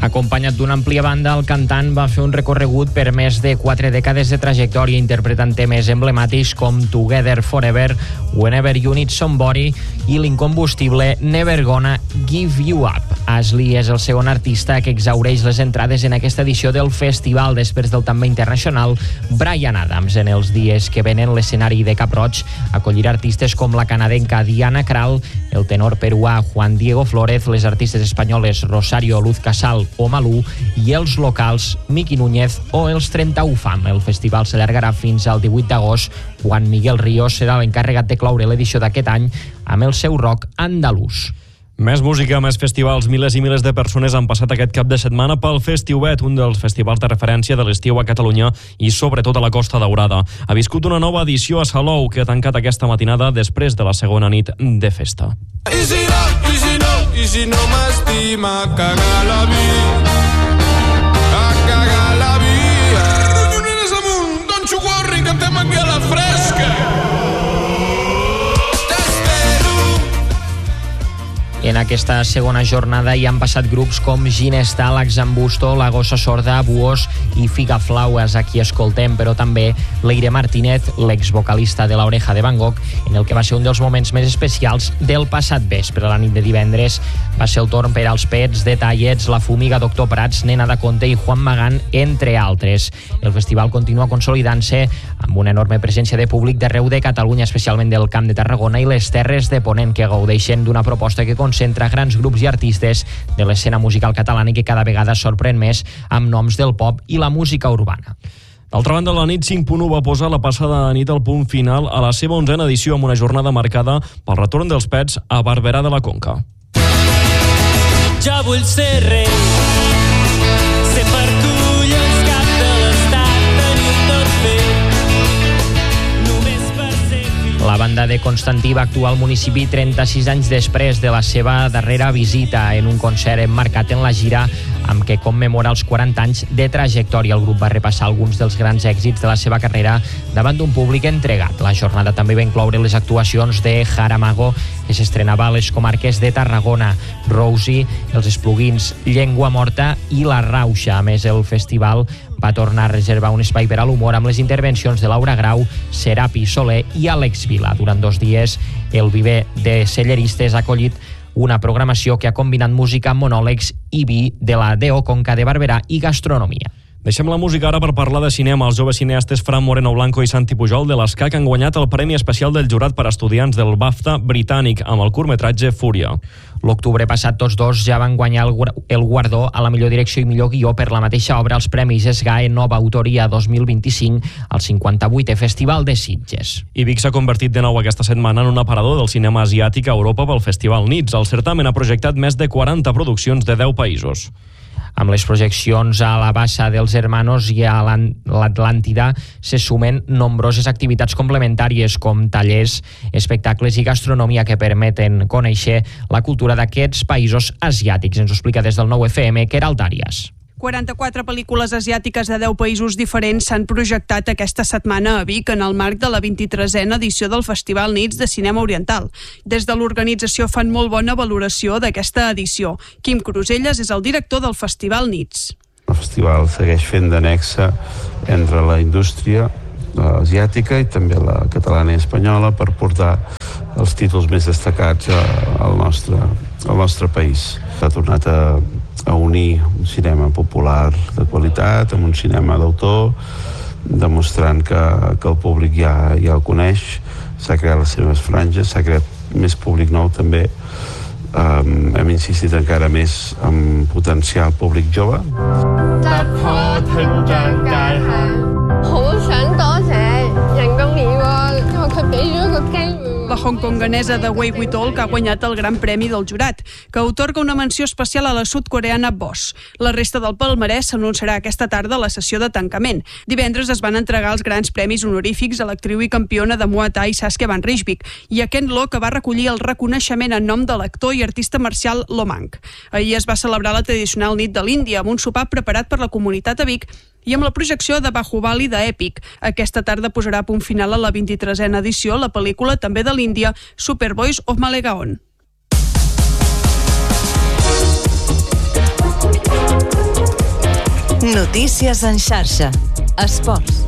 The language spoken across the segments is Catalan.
Acompanyat d'una àmplia banda, el cantant va fer un recorregut per més de 4 dècades de trajectòria interpretant temes emblemàtics com Together Forever, Whenever You Need Somebody i l'incombustible Never Gonna Give You Up. Ashley és el segon artista que exhaureix les entrades en aquesta edició del festival després del també internacional Bryan Adams. En els dies que venen, l'escenari de Cap Roig acollirà artistes com la canadenca Diana Krall, el tenor peruà Juan Diego Flórez, les artistes espanyoles Rosario Luz Casal o Malú i els locals Miki Núñez o els 31 Fam. El festival s'allargarà fins al 18 d'agost, quan Miguel Ríos serà l'encarregat de cloure l'edició d'aquest any amb el seu rock andalús. Més música, més festivals. Milers i milers de persones han passat aquest cap de setmana pel Festiuet, un dels festivals de referència de l'estiu a Catalunya i sobretot a la Costa Daurada. Ha viscut una nova edició a Salou, que ha tancat aquesta matinada després de la segona nit de festa. I si no m'estima, cagar la vida, a cagar la vida. Collonines amunt, Don Xuguarri, cantem aquí a la fresca. En aquesta segona jornada hi han passat grups com Ginesta, L'Axambusto, La Gossa Sorda, Buós i Figaflaues, a qui escoltem, però també Leire Martínez, l'exvocalista de l'Oreja de Van Gogh, en el que va ser un dels moments més especials del passat vespre. La nit de divendres va ser el torn per als Pets, Detallets, La Fumiga, Doctor Prats, Nena de Conte i Juan Magán, entre altres. El festival continua consolidant-se amb una enorme presència de públic d'arreu de Catalunya, especialment del Camp de Tarragona i les Terres de Ponent, que gaudeixen d'una proposta que concentra grans grups i artistes de l'escena musical catalana i que cada vegada sorprèn més amb noms del pop i la música urbana. D'altra banda, la nit 5.1 va posar la passada nit al punt final a la seva 11a edició amb una jornada marcada pel retorn dels Pets a Barberà de la Conca. Jo vull ser rei, ser per tu i els cap de l'estat, tenir tot fet. La banda de Constantí va actuar al municipi 36 anys després de la seva darrera visita en un concert emmarcat en la gira amb què commemora els 40 anys de trajectòria. El grup va repassar alguns dels grans èxits de la seva carrera davant d'un públic entregat. La jornada també va incloure les actuacions de Jaramago, que s'estrenava a les comarques de Tarragona, Rosie, els Esplugins, Llengua Morta i La Rauxa. A més, el festival va tornar a reservar un espai per a l'humor amb les intervencions de Laura Grau, Serapi Soler i Àlex Vila. Durant 2 dies, el viver de celleristes ha acollit una programació que ha combinat música, monòlegs i vi de la DO Conca de Barberà i gastronomia. Deixem la música ara per parlar de cinema. Els joves cineastes Fran Moreno Blanco i Santi Pujol de l'ESCAC han guanyat el Premi Especial del Jurat per a Estudiants del BAFTA britànic amb el curtmetratge Fúria. L'octubre passat tots dos ja van guanyar el guardó a la millor direcció i millor guió per la mateixa obra als Premis SGAE Nova Autoria 2025 al 58è Festival de Sitges. I Vic s'ha convertit de nou aquesta setmana en un aparador del cinema asiàtic a Europa pel Festival Nits. El certamen ha projectat més de 40 produccions de 10 països. Amb les projeccions a la Bassa dels Hermanos i a l'Atlàntida se sumen nombroses activitats complementàries com tallers, espectacles i gastronomia que permeten conèixer la cultura d'aquests països asiàtics. Ens ho explica des del 9FM Queralt Àrias. 44 pel·lícules asiàtiques de 10 països diferents s'han projectat aquesta setmana a Vic en el marc de la 23a edició del Festival Nits de Cinema Oriental. Des de l'organització fan molt bona valoració d'aquesta edició. Quim Cruselles és el director del Festival Nits. El festival segueix fent d'annexa entre la indústria asiàtica i també la catalana i espanyola per portar els títols més destacats al nostre país. S'ha tornat a unir un cinema popular de qualitat amb un cinema d'autor, demostrant que el públic ja el coneix, s'ha creat les seves franges, s'ha creat més públic nou també. Hem insistit encara més en potenciar el públic jove. La hongkonganesa de Wei Witol, que ha guanyat el Gran Premi del Jurat, que atorga una menció especial a la sud-coreana Boss. La resta del palmarès s'anunciarà aquesta tarda a la sessió de tancament. Divendres es van entregar els grans premis honorífics a l'actriu i campiona de Muay Thai Saskia Van Rijswijk i a Ken Lo, que va recollir el reconeixement en nom de l'actor i artista marcial Lo Mang. Ahir es va celebrar la tradicional nit de l'Índia amb un sopar preparat per la comunitat a Vic i amb la projecció de Bahubali de Epic. Aquesta tarda posarà a punt final a la 23a edició la pel·lícula també de l'Índia Superboys of Malegaon. Notícies en xarxa. Esports.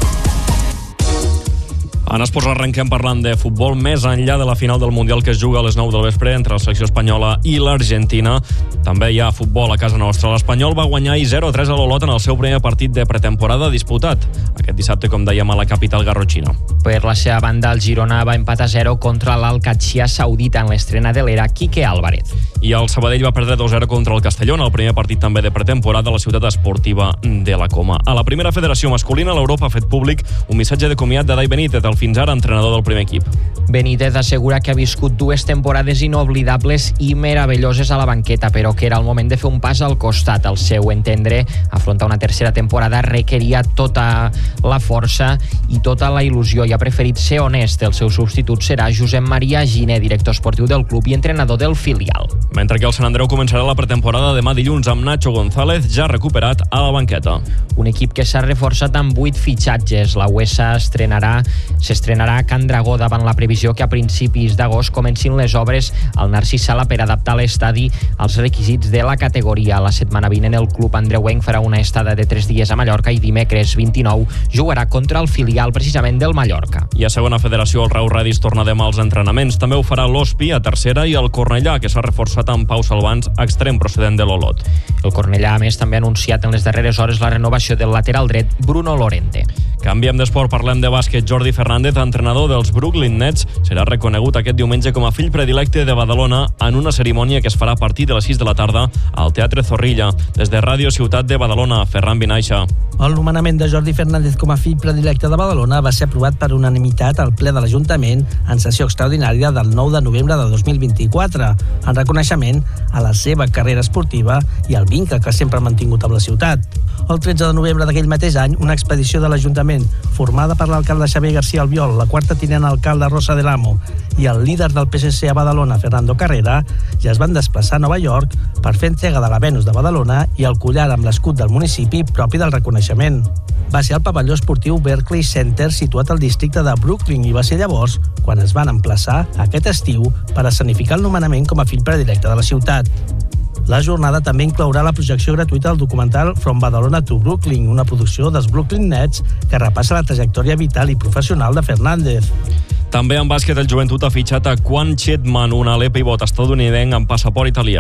En esports arrenquem parlant de futbol més enllà de la final del Mundial que es juga a les 9 del vespre entre la selecció espanyola i l'Argentina. També hi ha futbol a casa nostra. L'Espanyol va guanyar 0-3 a l'Olot en el seu primer partit de pretemporada disputat aquest dissabte, com dèiem, a la capital garrotxina. Per la seva banda, el Girona va empatar 0 contra l'Al-Qadsia saudita en l'estrena de l'era Quique Álvarez. I el Sabadell va perdre 2-0 contra el Castelló en el primer partit també de pretemporada a la ciutat esportiva de la Coma. A la primera federació masculina, l'Europa ha fet públic un missatge de comiat de Dai Benítez, el fins ara entrenador del primer equip. Benítez assegura que ha viscut 2 temporades inoblidables i meravelloses a la banqueta, però que era el moment de fer un pas al costat. Al seu entendre, afrontar una tercera temporada requeria tota la força i tota la il·lusió, i ha preferit ser honest. El seu substitut serà Josep Maria Giner, director esportiu del club i entrenador del filial. Mentre que el Sant Andreu començarà la pretemporada demà dilluns amb Nacho González ja recuperat a la banqueta. Un equip que s'ha reforçat amb 8 fitxatges. La UEFA s'estrenarà a Can Dragó davant la previsió que a principis d'agost comencin les obres al Narcís Sala per adaptar l'estadi als requisits de la categoria. La setmana vinent el club andreuenc farà una estada de 3 dies a Mallorca i dimecres 29 jugarà contra el filial precisament del Mallorca. I a segona federació el Rau Radis torna demà als entrenaments. També ho farà l'Ospi a tercera i el Cornellà, que s'ha reforçat amb Pau Salvans, extrem procedent de l'Olot. El Cornellà, a més, també ha anunciat en les darreres hores la renovació del lateral dret Bruno Lorente. Canviem d'esport, parlem de bàsquet. Jordi Fernández, entrenador dels Brooklyn Nets, serà reconegut aquest diumenge com a fill predilecte de Badalona en una cerimònia que es farà a partir de les 6 de la tarda al Teatre Zorrilla. Des de Ràdio Ciutat de Badalona, Ferran Vinaixa. El nomenament de Jordi Fernández com a fill predilecte de Badalona va ser aprovat per unanimitat al ple de l'Ajuntament en sessió extraordinària del 9 de novembre de 2024, en reconeixement a la seva carrera esportiva i al vincle que sempre ha mantingut amb la ciutat. El 13 de novembre d'aquell mateix any, una expedició de l'Ajuntament, formada per l'alcalde Xavier García Albiol, la quarta tinent alcalde Rosa del Amo i el líder del PSC a Badalona, Fernando Carrera, ja es van desplaçar a Nova York per fer entrega de la Venus de Badalona i el collar amb l'escut del municipi propi del reconeixement. Va ser al pavelló esportiu Berkeley Center, situat al districte de Brooklyn, i va ser llavors quan es van emplaçar aquest estiu per escenificar el nomenament com a fill predilecte de la ciutat. La jornada també inclourà la projecció gratuïta del documental From Badalona to Brooklyn, una producció dels Brooklyn Nets que repassa la trajectòria vital i professional de Fernández. També en bàsquet el Joventut ha fitxat a Quan Chetman, un aler pivot estadounidenc amb passaport italià.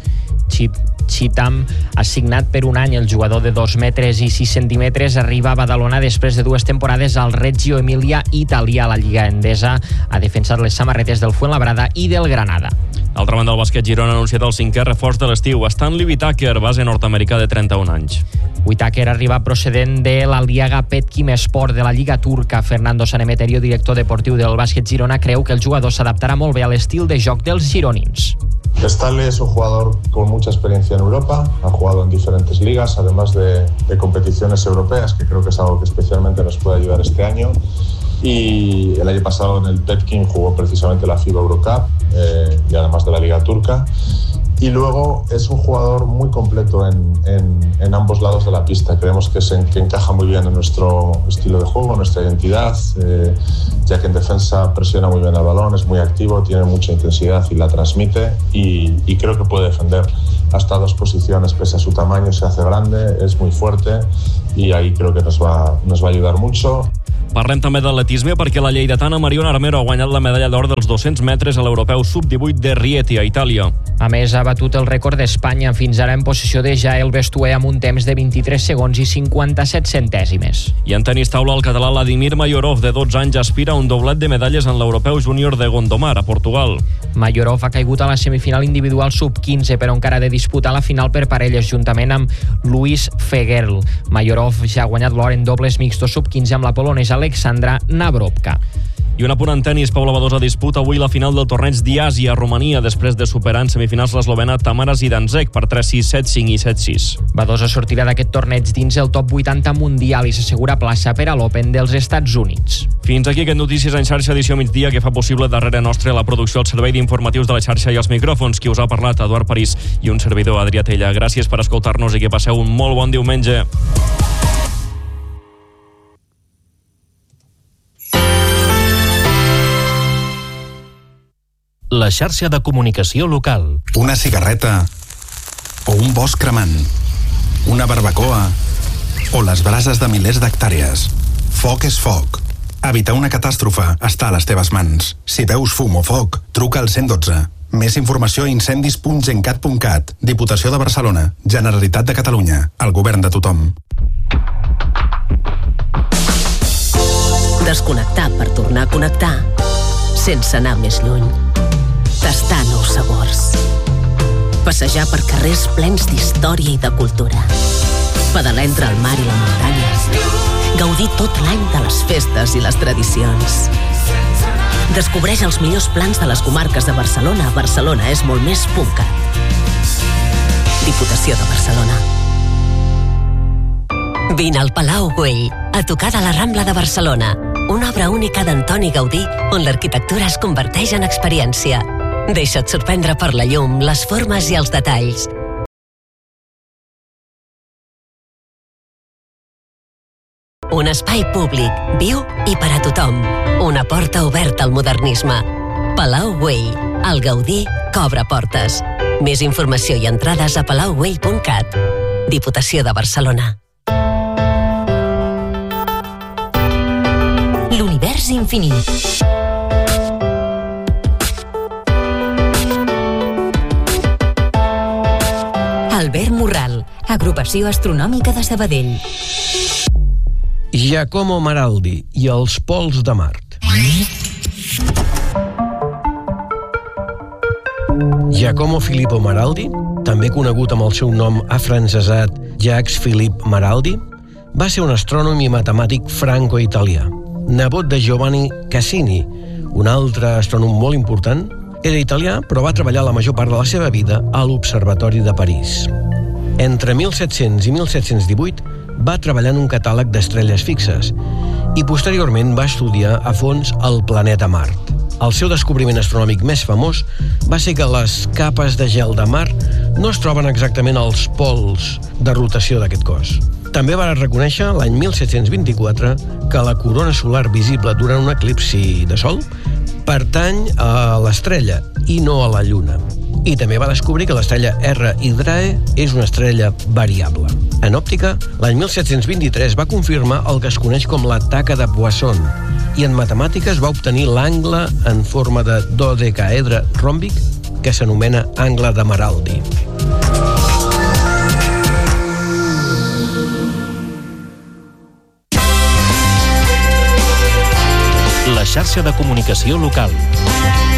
Chitam ha signat per un any. El jugador de 2 metres i 6 centímetres arriba a Badalona després de 2 temporades al Reggio Emilia italià. La Lliga Endesa ha defensat les samarretes del Fuenlabrada i del Granada. D'altra banda, el bàsquet Girona ha anunciat el 5è reforç de l'estiu, Stanley Whittaker, base nord-americà de 31 anys. Whittaker arriba procedent de l'Aliaga Petkim Sport de la Lliga Turca. Fernando Sanemeterio, director deportiu del bàsquet Girona, creu que el jugador s'adaptarà molt bé a l'estil de joc dels gironins. Stanley es un jugador con mucha experiencia en Europa, ha jugado en diferentes ligas, además de competiciones europeas, que creo que es algo que especialmente nos puede ayudar este año. Y el año pasado en el Petkim jugó precisamente la FIBA Eurocup y además de la Liga Turca. Y luego es un jugador muy completo en ambos lados de la pista. Creemos que encaja muy bien en nuestro estilo de juego, nuestra identidad, ya que en defensa presiona muy bien el balón, es muy activo, tiene mucha intensidad y la transmite, y creo que puede defender hasta 2 posiciones pese a su tamaño, se hace grande, es muy fuerte y ahí creo que nos va a ayudar mucho. Parlem també d'atletisme perquè la lleidatana Mariona Armero ha guanyat la medalla d'or dels 200 metres a l'europeu sub-18 de Rieti, a Itàlia. A més, ha batut el rècord d'Espanya, fins ara en possessió de Jael Bestué amb un temps de 23 segons i 57 centèsimes. I en tenis taula, el català Vladimir Mayorov, de 12 anys, aspira a un doblet de medalles en l'europeu júnior de Gondomar, a Portugal. Mayorov ha caigut a la semifinal individual sub-15, però encara ha de disputar la final per parelles, juntament amb Luis Fegerl. Mayorov ja ha guanyat l'or en dobles mixtos sub-15 amb la polonesa Alexandra Navrovka. I un apunt en tenis, Paula Badosa disputa avui la final del torneig d'Àsia a Romania després de superar en semifinals l'eslovena Tamara Zidanzek per 3-6, 7-5 i 7-6. Badosa sortirà d'aquest torneig dins el top 80 mundial i s'assegura plaça per a l'Open dels Estats Units. Fins aquí aquest Notícies en xarxa edició migdia que fa possible darrere nostre la producció del servei d'informatius de la xarxa i els micròfons. Qui us ha parlat, Eduard París, i un servidor, Adrià Tella. Gràcies per escoltar-nos i que passeu un molt bon diumenge. La xarxa de comunicació local. Una cigarreta o un bosc cremant. una barbacoa o les brases de milers d'hectàrees. Foc és foc. Evitar una catàstrofe està a les teves mans. Si veus fum o foc, truca al 112. Més informació a incendis.gencat.cat. Diputació de Barcelona. Generalitat de Catalunya. El govern de tothom. Desconnectar per tornar a connectar sense anar més lluny. Tastar nous sabors. Passejar per carrers plens d'història i de cultura. Pedalar entre el mar i la muntanya. Gaudir tot l'any de les festes i les tradicions. Descobreix els millors plans de les comarques de Barcelona a barcelonaesmoltmés.cat. Diputació de Barcelona. Vine al Palau Güell, a tocar de la Rambla de Barcelona. Una obra única d'Antoni Gaudí, on l'arquitectura es converteix en experiència. Deixa't sorprendre per la llum, les formes i els detalls. Un espai públic, viu i per a tothom. Una porta oberta al modernisme. Palau Güell, el Gaudí cobra portes. Més informació i entrades a palaugüell.cat. Diputació de Barcelona. L'univers infinit. Albert Morral, Agrupació Astronòmica de Sabadell. Giacomo Maraldi i els pols de Mart. Giacomo Filippo Maraldi, també conegut amb el seu nom afrancesat Jacques Philippe Maraldi, va ser un astrònom i matemàtic franco-italià. Nebot de Giovanni Cassini, un altre astrònom molt important. Era italià, però va treballar la major part de la seva vida a l'Observatori de París. Entre 1700 i 1718 va treballar en un catàleg d'estrelles fixes i posteriorment va estudiar a fons el planeta Mart. El seu descobriment astronòmic més famós va ser que les capes de gel de Mart no es troben exactament als pols de rotació d'aquest cos. També va reconèixer l'any 1724 que la corona solar visible durant un eclipsi de Sol pertany a l'estrella i no a la Lluna. I també va descobrir que l'estrella R Hydrae és una estrella variable. En òptica, l'any 1723 va confirmar el que es coneix com la taca de Poisson i en matemàtiques va obtenir l'angle en forma de dodecàedre ròmbic que s'anomena angle de Maraldi. La xarxa de comunicació local.